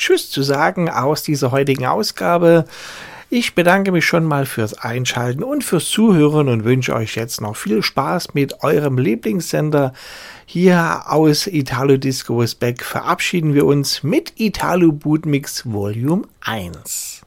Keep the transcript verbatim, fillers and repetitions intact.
Tschüss zu sagen aus dieser heutigen Ausgabe. Ich bedanke mich schon mal fürs Einschalten und fürs Zuhören und wünsche euch jetzt noch viel Spaß mit eurem Lieblingssender. Hier aus Italo Disco is Back verabschieden wir uns mit Italo Bootmix Volume eins.